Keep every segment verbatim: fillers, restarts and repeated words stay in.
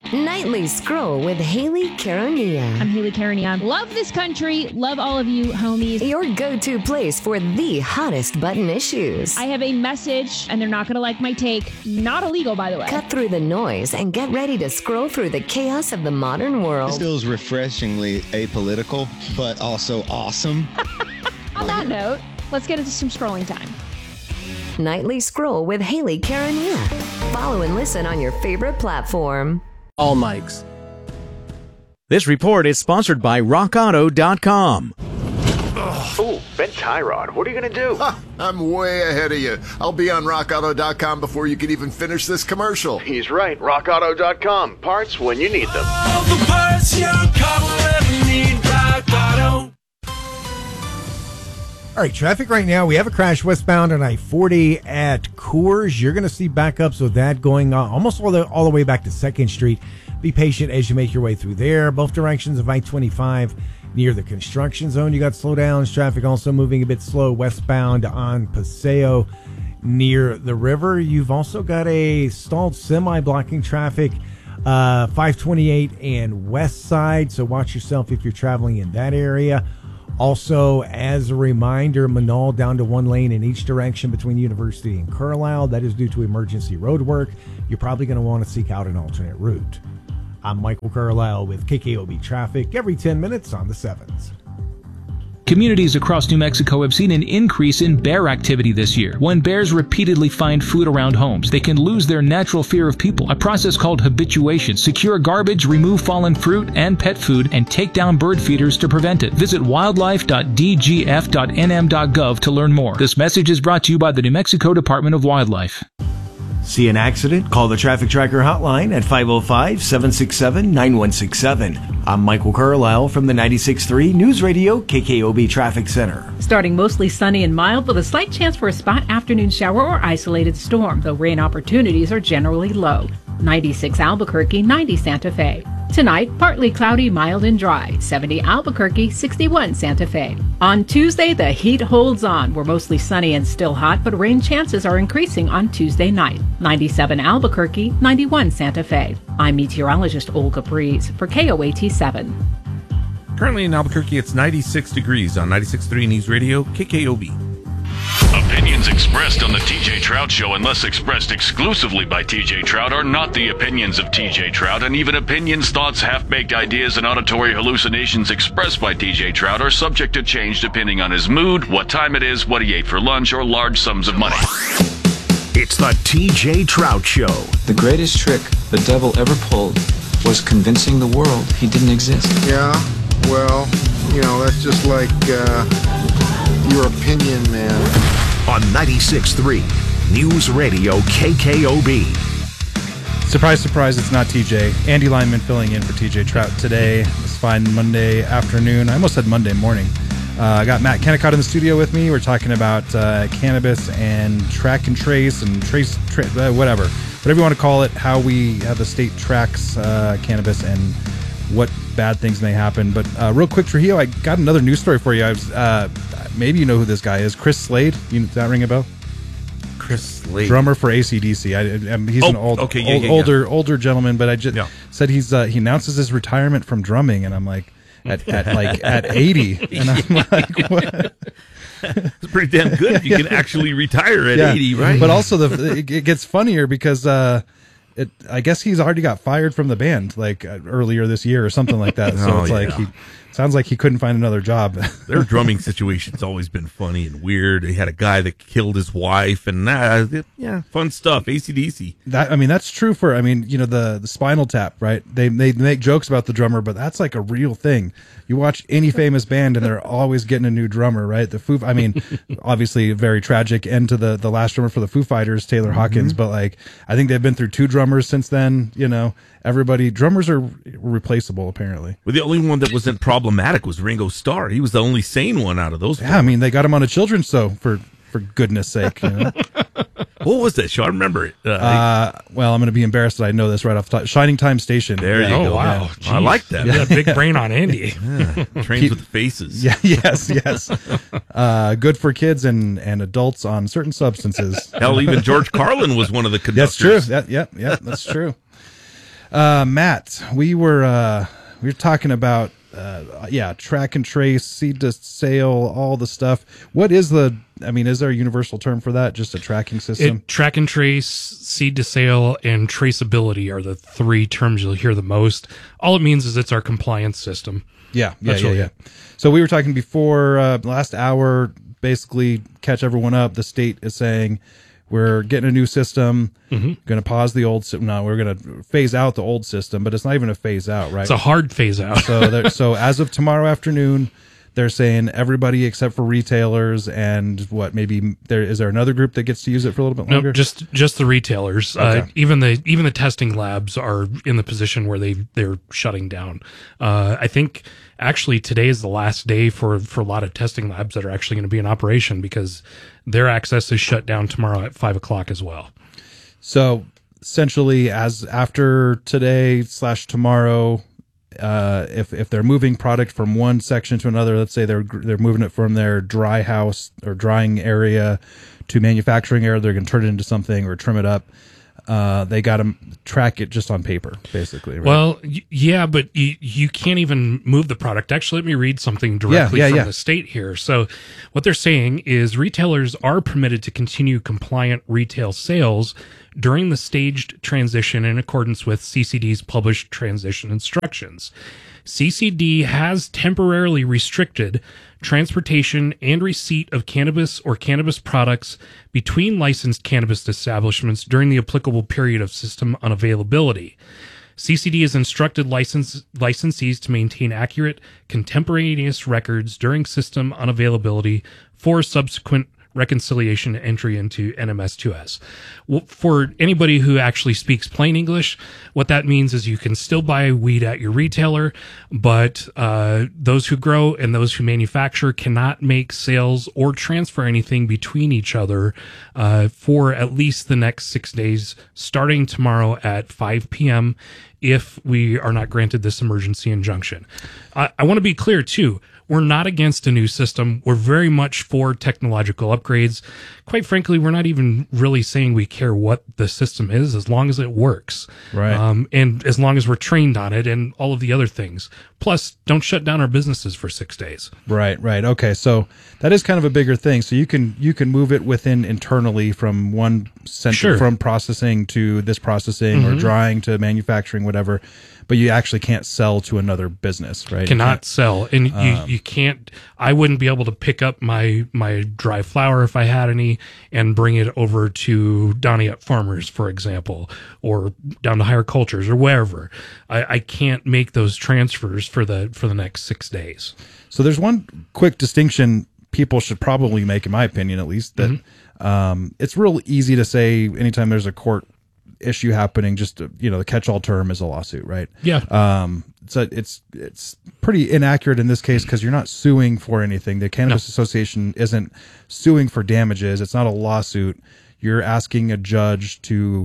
Nightly Scroll with Haley Carania. I'm Haley Carania. Love this country. Love all of you, homies. Your go-to place for the hottest button issues. I have a message, and they're not going to like my take. Not illegal, by the way. Cut through the noise and get ready to scroll through the chaos of the modern world. This feels refreshingly apolitical, but also awesome. On that note, let's get into some scrolling time. Nightly Scroll with Haley Carania. Follow and listen on your favorite platform. All mics. This report is sponsored by rock auto dot com. Oh, Ben Tyrod, what are you going to do? Huh, I'm way ahead of you. I'll be on rock auto dot com before you can even finish this commercial. He's right, rock auto dot com. Parts when you need them. All the parts your car will ever need, Rock Auto. All right, traffic right now. We have a crash westbound on I forty at Coors. You're going to see backups with that going on almost all the all the way back to second Street. Be patient as you make your way through there. Both directions of I twenty-five near the construction zone. You got slowdowns. Traffic also moving a bit slow westbound on Paseo near the river. You've also got a stalled semi blocking traffic uh, five twenty-eight and west side. So watch yourself if you're traveling in that area. Also, as a reminder, Manal down to one lane in each direction between University and Carlisle. That is due to emergency road work. You're probably going to want to seek out an alternate route. I'm Michael Carlisle with K K O B Traffic every ten minutes on the sevens. Communities across New Mexico have seen an increase in bear activity this year. When bears repeatedly find food around homes, they can lose their natural fear of people, a process called habituation. Secure garbage, remove fallen fruit and pet food, and take down bird feeders to prevent it. Visit wildlife dot d g f dot n m dot gov to learn more. This message is brought to you by the New Mexico Department of Wildlife. See an accident? Call the Traffic Tracker hotline at five oh five, seven six seven, nine one six seven. I'm Michael Carlisle from the ninety-six point three News Radio K K O B Traffic Center. Starting mostly sunny and mild with a slight chance for a spot afternoon shower or isolated storm, though rain opportunities are generally low. ninety-six Albuquerque, ninety Santa Fe. Tonight, partly cloudy, mild and dry. seventy Albuquerque, sixty-one Santa Fe. On Tuesday, the heat holds on. We're mostly sunny and still hot, but rain chances are increasing on Tuesday night. ninety-seven Albuquerque, ninety-one Santa Fe. I'm meteorologist Olga Breeze for K O A T seven. Currently in Albuquerque, it's ninety-six degrees on ninety-six point three News Radio, K K O B. Opinions expressed on the T J Trout Show, unless expressed exclusively by T J Trout, are not the opinions of T J Trout, and even opinions, thoughts, half-baked ideas, and auditory hallucinations expressed by T J Trout are subject to change depending on his mood, what time it is, what he ate for lunch, or large sums of money. It's the T J Trout Show. The greatest trick the devil ever pulled was convincing the world he didn't exist. Yeah, well, you know, that's just like uh, your opinion, man. On ninety-six point three News Radio K K O B. Surprise, surprise, it's not T J. Andy Lineman filling in for T J Trout today. It's fine Monday afternoon. I almost said Monday morning. Uh, I got Matt Kennicott in the studio with me. We're talking about uh, cannabis and track and trace and trace, tra- uh, whatever. Whatever you want to call it, how we have the state tracks uh, cannabis and what bad things may happen. But uh, real quick, Trujillo, I got another news story for you. I was, uh, maybe you know who this guy is. Chris Slade. You, does that ring a bell? Chris Slade. Drummer for A C D C. I, I mean, he's oh, an old, okay, yeah, old yeah, older yeah. older gentleman, but I just yeah. said he's uh, he announces his retirement from drumming, and I'm like, at, at like at eighty, and I'm like, what? It's pretty damn good if you can actually retire at yeah. eighty, right? But also, the it, it gets funnier because uh, it I guess he's already got fired from the band like uh, earlier this year or something like that. So oh, it's yeah. like he sounds like he couldn't find another job. Their drumming situation's always been funny and weird. He had a guy that killed his wife, and uh, yeah, fun stuff. A C D C. That I mean, that's true for I mean, you know, the the Spinal Tap, right? They they make jokes about the drummer, but that's like a real thing. You watch any famous band, and they're always getting a new drummer, right? The Foo, I mean, obviously a very tragic end to the the last drummer for the Foo Fighters, Taylor Hawkins. Mm-hmm. But like, I think they've been through two drummers since then. You know, everybody drummers are replaceable apparently. Well, the only one that wasn't problematic was Ringo Starr. He was the only sane one out of those. Yeah, four. I mean, they got him on a children's show for for goodness sake. You know? What was that show? I remember it. Uh, uh, well, I'm going to be embarrassed that I know this right off the top. Shining Time Station. There you oh, go. Wow. Yeah. I like that. You got a big brain on Andy. Yeah. Trains Keep, with faces. Yeah. Yes. Yes. Uh, good for kids and, and adults on certain substances. Hell, even George Carlin was one of the conductors. That's true. That, yeah. Yeah. That's true. Uh, Matt, we were uh, we were talking about uh, yeah, track and trace, seed to sale, all the stuff. What is the? I mean, is there a universal term for that? Just a tracking system? It, track and trace, seed to sale, and traceability are the three terms you'll hear the most. All it means is it's our compliance system. Yeah, yeah, That's yeah, really yeah. it. So we were talking before uh, last hour. Basically, catch everyone up. The state is saying we're getting a new system. Mm-hmm. Going to pause the old system. No, we're going to phase out the old system, but it's not even a phase out, right? It's a hard phase out. so, there- so as of tomorrow afternoon, they're saying everybody except for retailers and what? Maybe there is there another group that gets to use it for a little bit longer? No, just just the retailers. Okay. Uh, even the even the testing labs are in the position where they they're shutting down. Uh, I think actually today is the last day for for a lot of testing labs that are actually going to be in operation because their access is shut down tomorrow at five o'clock as well. So essentially, as after today slash tomorrow, uh, if if they're moving product from one section to another, let's say they're they're moving it from their dry house or drying area to manufacturing area, they're going to turn it into something or trim it up. Uh, they got to track it just on paper, basically. Right? Well, y- yeah, but you, you can't even move the product. Actually, let me read something directly Yeah, yeah, from yeah. the state here. So what they're saying is retailers are permitted to continue compliant retail sales during the staged transition in accordance with C C D's published transition instructions. C C D has temporarily restricted transportation and receipt of cannabis or cannabis products between licensed cannabis establishments during the applicable period of system unavailability. C C D has instructed license, licensees to maintain accurate, contemporaneous records during system unavailability for subsequent reconciliation and entry into N M S two S. Well, for anybody who actually speaks plain English, what that means is you can still buy weed at your retailer, but uh, those who grow and those who manufacture cannot make sales or transfer anything between each other uh, for at least the next six days, starting tomorrow at five p.m. if we are not granted this emergency injunction. I, I want to be clear, too. We're not against a new system. We're very much for technological upgrades. Quite frankly, we're not even really saying we care what the system is as long as it works. Right. Um, and as long as we're trained on it and all of the other things. Plus, don't shut down our businesses for six days. Right, right. Okay, so that is kind of a bigger thing. So you can you can move it within internally from one center, Sure. from processing to this processing or Mhm. drying to manufacturing, whatever. But you actually can't sell to another business, right? You Cannot can't- sell, and you, Um, you can't. I wouldn't be able to pick up my my dry flower if I had any and bring it over to Donnie at Farmers, for example, or down to Higher Cultures or wherever. I, I can't make those transfers for the for the next six days. So there's one quick distinction people should probably make, in my opinion, at least, that Mm-hmm. um, it's real easy to say anytime there's a court issue happening, just, you know, the catch-all term is a lawsuit, right? Yeah. Um, so it's it's pretty inaccurate in this case because you're not suing for anything. The Cannabis Association isn't suing for damages. It's not a lawsuit. You're asking a judge to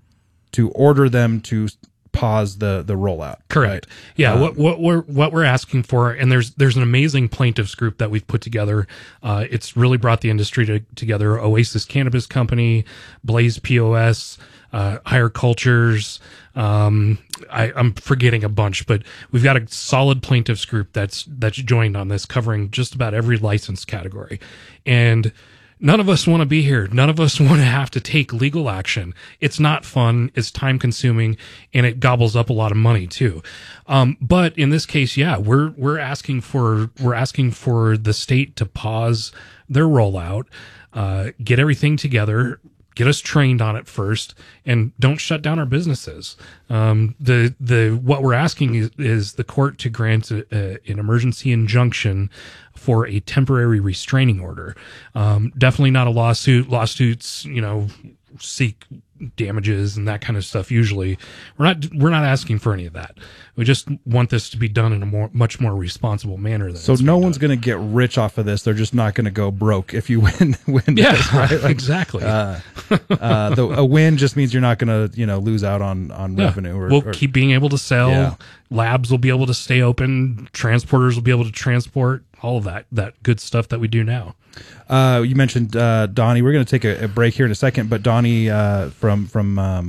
to order them to pause the the rollout. Correct. Yeah. Um, what what we're what we're asking for, and there's there's an amazing plaintiffs group that we've put together. Uh, it's really brought the industry to, together. Oasis Cannabis Company, Blaze P O S, uh, Higher Cultures. Um, I, I'm forgetting a bunch, but we've got a solid plaintiffs group that's that's joined on this, covering just about every license category, and none of us want to be here. None of us want to have to take legal action. It's not fun. It's time consuming, and it gobbles up a lot of money too. Um, but in this case, yeah, we're we're asking for we're asking for the state to pause their rollout, uh, get everything together, get us trained on it first, and don't shut down our businesses. Um, the the what we're asking is, is the court to grant a, a, an emergency injunction for a temporary restraining order. Um, definitely not a lawsuit. Lawsuits, you know, seek damages and that kind of stuff. Usually, we're not we're not asking for any of that. We just want this to be done in a more much more responsible manner. Than So it's no been one's going to get rich off of this. They're just not going to go broke if you win. win Yeah, this, right? Like, exactly. Uh, uh, the, a win just means you're not going to, you know, lose out on on Yeah. revenue. Or, we'll or- keep being able to sell. Yeah. Labs will be able to stay open. Transporters will be able to transport. All of that that good stuff that we do now. Uh, you mentioned uh, Donnie. We're going to take a, a break here in a second, but Donnie uh, from from um,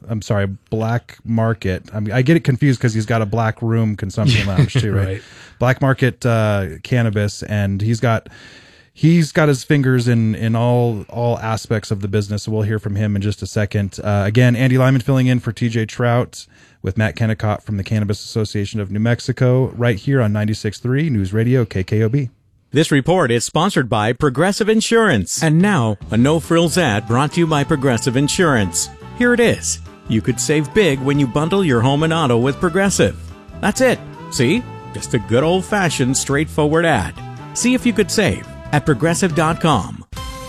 I'm sorry, Black Market. I mean, I get it confused because he's got a Black Room Consumption Lounge too, right? right. Black Market uh, Cannabis, and he's got he's got his fingers in in all all aspects of the business. So we'll hear from him in just a second. Uh, again, Andy Lyman filling in for T J Trout with Matt Kennecott from the Cannabis Association of New Mexico, right here on ninety-six point three News Radio K K O B. This report is sponsored by Progressive Insurance. And now, a no-frills ad brought to you by Progressive Insurance. Here it is. You could save big when you bundle your home and auto with Progressive. That's it. See? Just a good old-fashioned, straightforward ad. See if you could save at progressive dot com.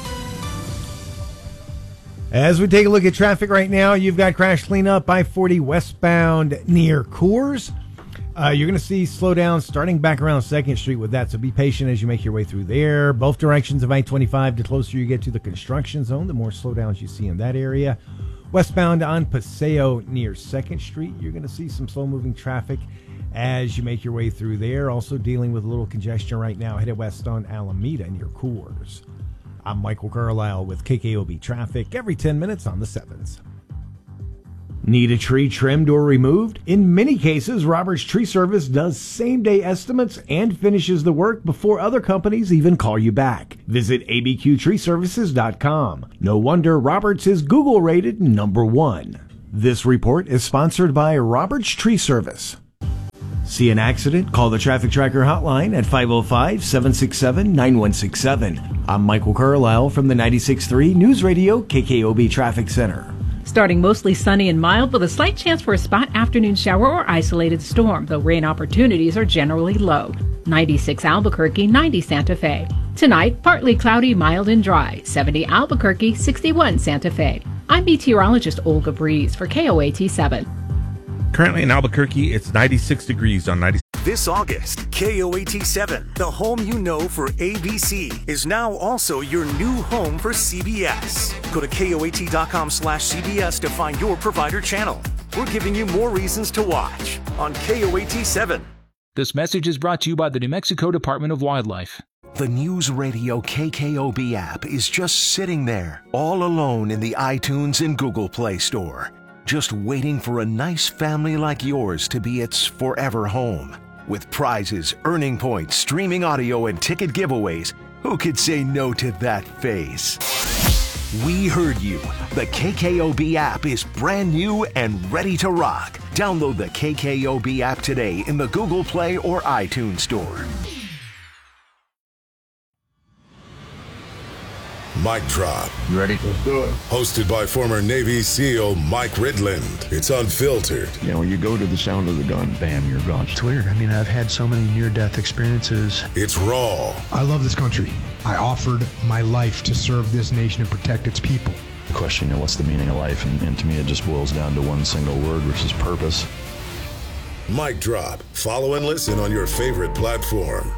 As we take a look at traffic right now, you've got crash cleanup I forty westbound near Coors. Uh, you're going to see slowdowns starting back around second Street with that, so be patient as you make your way through there. Both directions of I twenty-five, the closer you get to the construction zone, the more slowdowns you see in that area. Westbound on Paseo near second Street, you're going to see some slow-moving traffic as you make your way through there. Also dealing with a little congestion right now, headed west on Alameda near Coors. I'm Michael Carlisle with K K O B Traffic every ten minutes on the sevens. Need a tree trimmed or removed? In many cases, Roberts Tree Service does same-day estimates and finishes the work before other companies even call you back. Visit A B Q tree services dot com. No wonder Roberts is Google-rated number one. This report is sponsored by Roberts Tree Service. See an accident? Call the Traffic Tracker hotline at five oh five, seven six seven, nine one six seven. I'm Michael Carlisle from the ninety-six point three News Radio K K O B Traffic Center. Starting mostly sunny and mild with a slight chance for a spot afternoon shower or isolated storm, though rain opportunities are generally low. ninety-six Albuquerque, ninety Santa Fe. Tonight, partly cloudy, mild and dry. seventy Albuquerque, sixty-one Santa Fe. I'm meteorologist Olga Breeze for K O A T seven. Currently in Albuquerque, it's ninety-six degrees on ninety. This August, K O A T seven, the home you know for A B C, is now also your new home for C B S. Go to K O A T dot com slash C B S to find your provider channel. We're giving you more reasons to watch on K O A T seven. This message is brought to you by the New Mexico Department of Wildlife. The News Radio K K O B app is just sitting there, all alone in the iTunes and Google Play Store, just waiting for a nice family like yours to be its forever home. With prizes, earning points, streaming audio, and ticket giveaways, who could say no to that face? We heard you. The K K O B app is brand new and ready to rock. Download the K K O B app today in the Google Play or iTunes Store. Mic Drop. You ready? Let's do it. Hosted by former Navy SEAL Mike Ridland. It's unfiltered. You know, you go to the sound of the gun, bam, you're gone. It's weird. I mean, I've had so many near-death experiences. It's raw. I love this country. I offered my life to serve this nation and protect its people. The question, you know, what's the meaning of life? And, and to me, it just boils down to one single word, which is purpose. Mic Drop. Follow and listen on your favorite platform.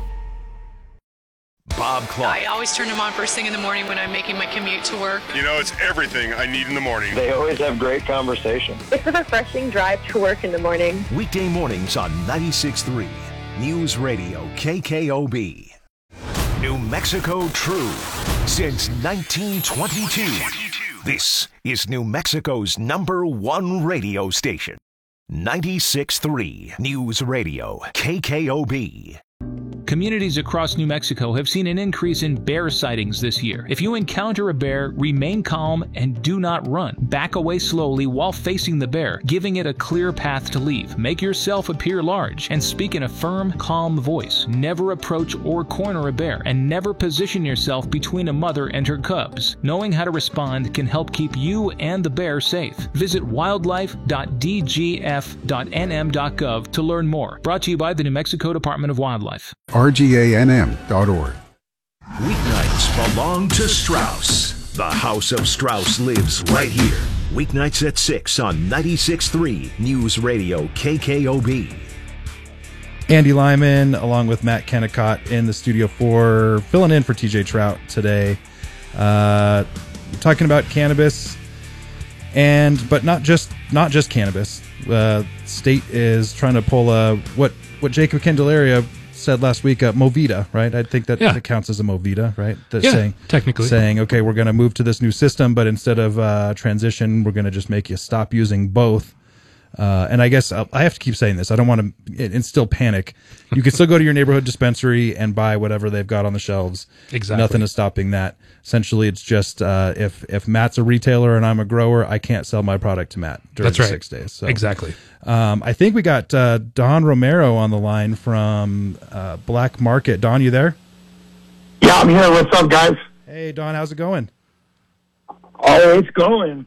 Bob Clark. I always turn them on first thing in the morning when I'm making my commute to work. You know, it's everything I need in the morning. They always have great conversation. It's a refreshing drive to work in the morning. Weekday mornings on ninety-six point three News Radio K K O B. New Mexico True. Since nineteen twenty-two. This is New Mexico's number one radio station. ninety-six point three News Radio K K O B. Communities across New Mexico have seen an increase in bear sightings this year. If you encounter a bear, remain calm and do not run. Back away slowly while facing the bear, giving it a clear path to leave. Make yourself appear large and speak in a firm, calm voice. Never approach or corner a bear, and never position yourself between a mother and her cubs. Knowing how to respond can help keep you and the bear safe. Visit wildlife dot d g f dot n m dot gov to learn more. Brought to you by the New Mexico Department of Wildlife. R G A N M dot org. Weeknights belong to Strauss. The House of Strauss lives right here. Weeknights at six on ninety-six point three News Radio K K O B. Andy Lyman, along with Matt Kennecott in the studio for filling in for T J Trout today. Uh, talking about cannabis, and but not just not just cannabis. Uh, state is trying to pull a what what Jacob Candelaria said last week, uh, Movida, right? I think that, Yeah. that counts as a Movida, right? That's Yeah, saying, technically. saying, okay, we're going to move to this new system, but instead of uh, transition, we're going to just make you stop using both. Uh, and I guess I'll, I have to keep saying this. I don't want to instill panic. You can still go to your neighborhood dispensary and buy whatever they've got on the shelves. Exactly. Nothing is stopping that. Essentially, it's just uh, if if Matt's a retailer and I'm a grower, I can't sell my product to Matt during That's the right. six days. So, Exactly. Um, I think we got uh, Don Romero on the line from uh, Black Market. Don, you there? Yeah, I'm here. What's up, guys? Hey, Don, how's it going? Oh, it's going.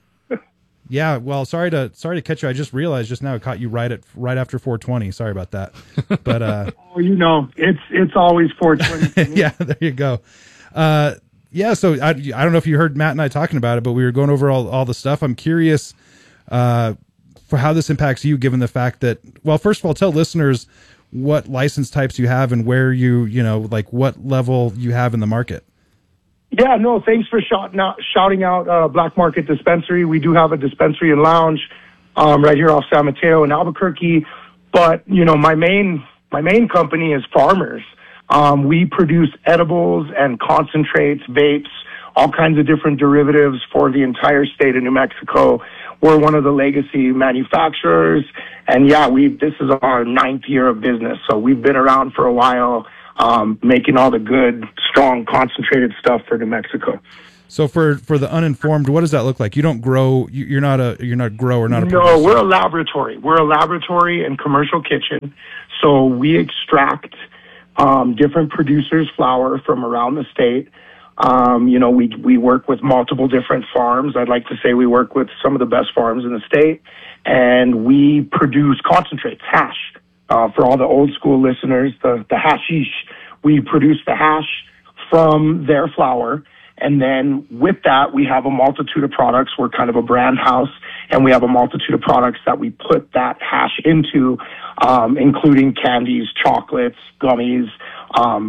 Yeah, well, sorry to sorry to catch you. I just realized just now I caught you right at right after four twenty. Sorry about that. But uh, Oh, you know, it's it's always four twenty. yeah, there you go. Uh, yeah, so I, I don't know if you heard Matt and I talking about it, but we were going over all, all the stuff. I'm curious uh, for how this impacts you, given the fact that, well, first of all, tell listeners what license types you have and where you, you know, like what level you have in the market. Yeah, no, thanks for shouting out, shouting out uh, Black Market Dispensary. We do have a dispensary and lounge um, right here off San Mateo in Albuquerque. But, you know, my main my main company is Farmers. Um, we produce edibles and concentrates, vapes, all kinds of different derivatives for the entire state of New Mexico. We're one of the legacy manufacturers. And, yeah, we this is our ninth year of business. So we've been around for a while. Um, making all the good, strong, concentrated stuff for New Mexico. So for, for the uninformed, what does that look like? You don't grow. you- You're not a you're not a grower, not a No, producer. we're a laboratory. We're a laboratory and commercial kitchen. So we extract um, different producers' flower from around the state. Um, you know, we we work with multiple different farms. I'd like to say we work with some of the best farms in the state, and we produce concentrates, hash. Uh, for all the old school listeners, the, the hashish, we produce the hash from their flower. And then with that, we have a multitude of products. We're kind of a brand house, and we have a multitude of products that we put that hash into, um, including candies, chocolates, gummies, um,